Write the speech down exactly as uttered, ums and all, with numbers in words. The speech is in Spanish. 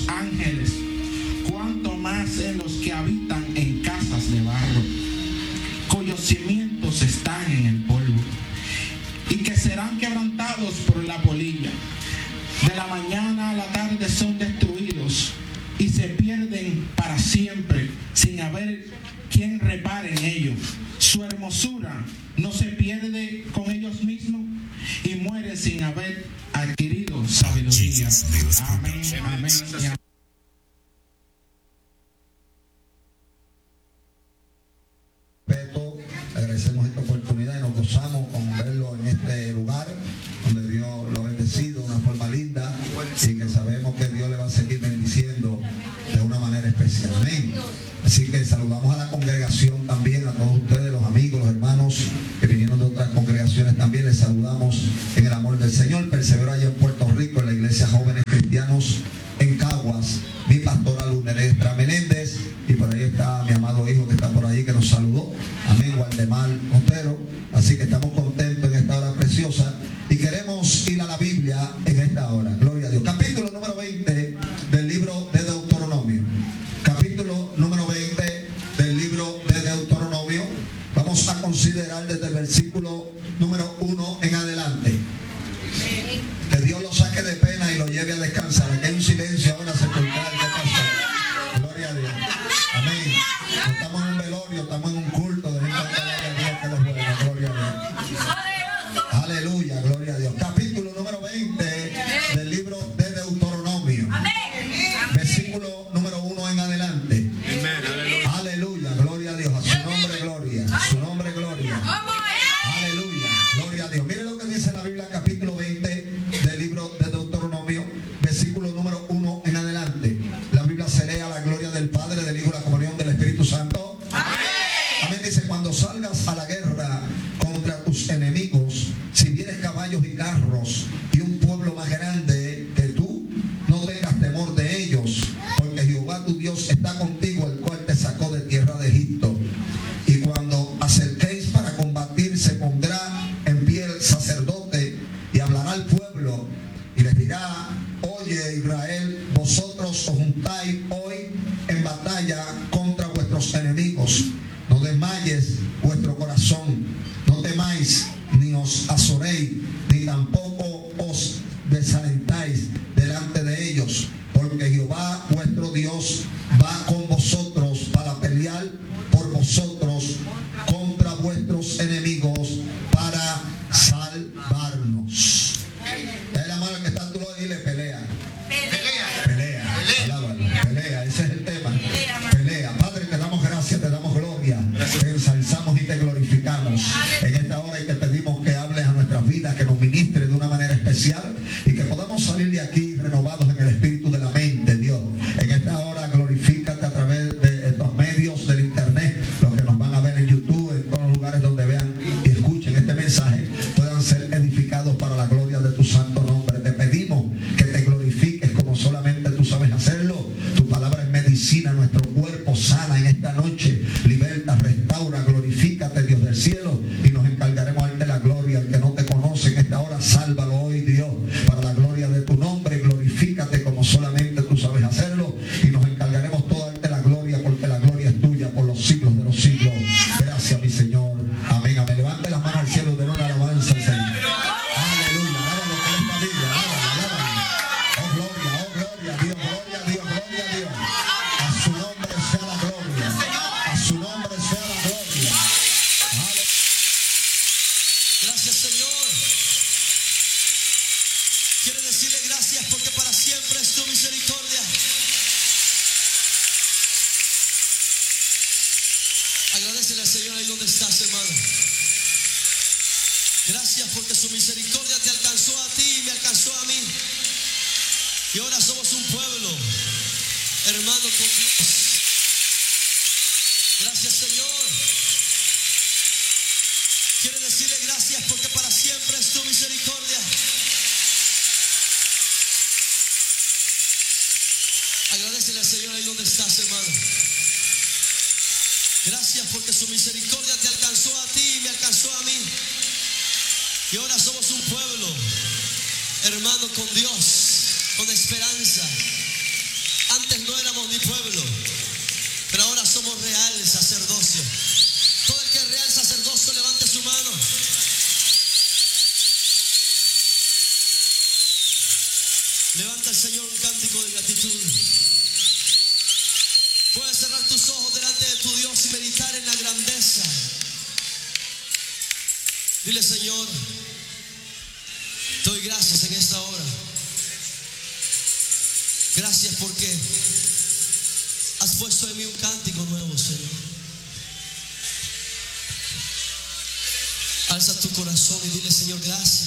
ángeles, cuanto más en los que habitan en casas de barro, cuyos cimientos están en el polvo, y que serán quebrantados por la polilla. De la mañana a la tarde son destruidos y se pierden para siempre, sin haber quien repare en ellos. Su hermosura no se pierde con ellos mismos y mueren sin haber adquirido sabiduría. Amén, amén y amén. Agradecemos esta oportunidad y nos gozamos con verlo en este lugar donde Dios lo ha bendecido de una forma linda y que sabemos que Dios le va a seguir bendiciendo de una manera especial. Amén. Así que saludamos a la congregación también, a todos ustedes, los amigos, los hermanos que vinieron de otras congregaciones también. Les saludamos en el amor del Señor. Persevero allá en Puerto Rico, en la iglesia Jóvenes Cristianos en Caguas, mi pastora Lunerestra Menéndez, y por ahí está mi amado hijo que está por ahí, que nos saludó. Amén, Waldemar Otero. Así que estamos contentos en esta hora preciosa y queremos ir a la Biblia en esta hora. Gloria a Dios. Capítulo número veinte del libro de Deuteronomio. Capítulo número veinte del libro de Deuteronomio. Vamos a considerar desde el versículo número uno en adelante. Que Dios lo saque de pena y lo lleve a descansar. Aquí hay un silencio ahora sepulcral. ¿Qué pasa? Gloria a Dios. Amén. No estamos en un velorio, estamos en un culto. De Dios que los buenos. Gloria a Dios. Aleluya, gloria a Dios. Capítulo número veinte del libro de Deuteronomio. Versículo número uno en adelante. Aleluya, gloria a Dios. A su nombre, gloria. A su nombre, gloria. Aleluya, gloria a Dios. Mire lo que dice la Biblia, capítulo veinte del libro de Deuteronomio, versículo número uno en adelante. La Biblia se lee a la gloria del Padre, del Hijo y la comunión del Espíritu Santo. Amén. Dice: cuando salgas a la guerra contra tus enemigos, si vienes caballos y carros y un pueblo más grande que tú, no tengas temor de ellos, porque Jehová tu Dios está contigo, el cual te sacó de tierra de Egipto. Y cuando acerquéis para combatir, se pondrá en pie el sacerdote y hablará al pueblo y les dirá: oye, Israel, vosotros os juntáis hoy en batalla contra vuestros enemigos. No desmayes vuestro corazón, no temáis, ni os azoréis, ni tampoco os desalentáis delante de ellos, porque Jehová vuestro Dios va con vosotros para pelear por vosotros contra vuestros enemigos, para salvarnos. Es la mano que está a tu lado y le pelea. Pelea. Pelea. Alábalo. Pelea. Ese es el tema. Pelea. Padre, te damos gracias, te damos gloria. Te ensalzamos y te glorificamos. En esta hora y te pedimos que hables a nuestras vidas, que nos ministre de una manera especial y que podamos salir de aquí renovados en el espíritu de la mente, Dios. En esta hora glorifícate a través de estos medios del internet, los que nos van a ver en YouTube, en todos los lugares donde vean y escuchen este mensaje, puedan ser edificados para la gloria de tu santo nombre. Te pedimos que te glorifiques como solamente tú sabes hacerlo. Tu palabra es medicina, nuestro cuerpo sana en esta noche. Liberta, restaura, glorifícate, Dios del cielo, y nos encargaremos de darte la gloria. Al que no te conoce en esta hora, sálvalo hoy, Dios, para la gloria de tu nombre. Glorifícate como solamente tú sabes hacerlo, y nos encargaremos toda de darte la gloria, porque la gloria es tuya por los siglos de los siglos. Gracias, mi Señor. Amén, amén. Levante las manos al cielo de una alabanza al Señor. Aleluya. Alábalo con esta Biblia. Alábalo, alábalo. Oh, gloria, oh, gloria a Dios, gloria a Dios, gloria a Dios. A su nombre sea la gloria. A su nombre sea la gloria. Aleluya. Gracias, Señor. Quiero decirle gracias porque para siempre es tu misericordia. Agradecele al Señor ahí donde estás, hermano. Gracias porque su misericordia te alcanzó a ti y me alcanzó a mí. Y ahora somos un pueblo, hermano, con Dios. Gracias, Señor. Quiero decirle gracias porque para siempre es tu misericordia. Agradecele al Señor ahí donde estás, hermano. Gracias porque su misericordia te alcanzó a ti y me alcanzó a mí. Y ahora somos un pueblo, hermano, con Dios, con esperanza. Antes no éramos ni pueblo, pero ahora somos real sacerdocio. Todo el que es real sacerdocio, levante su mano. Levanta al Señor un cántico de gratitud. Puedes cerrar tus ojos delante de tu Dios y meditar en la grandeza. Dile: Señor, te doy gracias en esta hora. Gracias porque has puesto en mí un cántico nuevo, Señor. Alza tu corazón y dile: Señor, gracias.